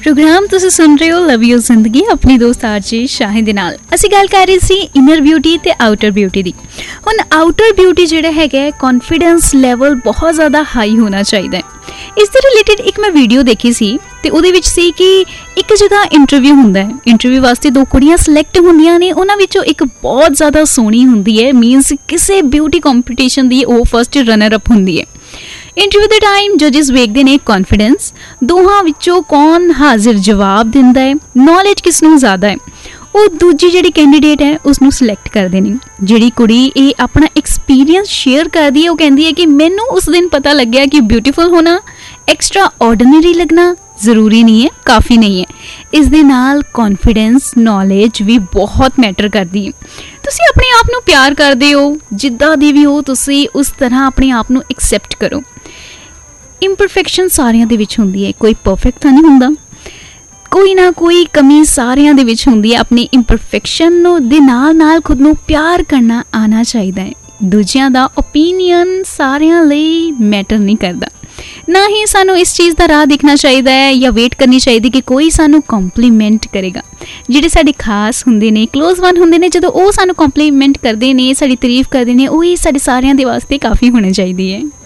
Programme तुसीं सुन रहे हो लव यू जिंदगी अपनी दोस्त आरजे शाहिद दे नाल। असीं गल कर रहे सी इनर ब्यूटी ते आउटर ब्यूटी दी। हुण आउटर ब्यूटी जिहड़ा हैगा कॉन्फिडेंस लैवल बहुत ज़्यादा हाई होना चाहिए। इस दे रिलेटेड एक मैं वीडियो देखी सी ते उहदे विच सी कि एक जगह इंटरव्यू हुंदा है। इंटरव्यू वास्ते दो कुड़ियां सिलेक्ट हुंदियां ने, उन्हां विचों एक बहुत ज़्यादा सोहनी हुंदी है, मीनस किसी ब्यूटी कंपीटीशन दी वो फर्स्ट रनर अप हुंदी है। इंटरव्यू के टाइम जजिस वेखते हैं कॉन्फिडेंस, दोहां विचों कौन हाजिर जवाब दिंदा है, नॉलेज किसनूं ज़्यादा है, वो दूजी जिहड़ी कैंडीडेट है उसनूं सिलेक्ट करदे ने। जिहड़ी कुड़ी ये अपना एक्सपीरियंस शेयर करदी है वो कहती है कि मैनूं उस दिन पता लग्या कि ब्यूटीफुल होना, एक्सट्रा ऑर्डनरी लगना ज़रूरी नहीं है, काफ़ी नहीं है। इस दे नाल कॉन्फिडेंस नॉलेज भी बहुत मैटर करती है। तुसीं अपने आप नूं प्यार करदे हो, जिद्दां दी भी हो तुसीं उस तरह अपने आप नूं एक्सैप्ट करो। इंपरफेक्शन सारियां दे विच हुंदी है, कोई परफेक्ट तां नहीं हुंदा, कोई ना कोई कमी सारियां दे विच हुंदी है। अपनी इंपरफेक्शन दे नाल नाल खुद नूं प्यार करना आना चाहिदा है। दूजियां दा ओपीनियन सारियां लई मैटर नहीं करदा। ना ही सानू इस चीज़ का राह देखना चाहिए है या वेट करनी चाहिए कि कोई सानू कॉम्पलीमेंट करेगा। जिहड़े साडे खास हुंदे ने, क्लोज वन हुंदे ने, जदों वो सानू कॉम्पलीमेंट करदे ने, साडी तारीफ करदे ने, वो ही साडे सारियां दे वास्ते काफ़ी होना चाहिए है।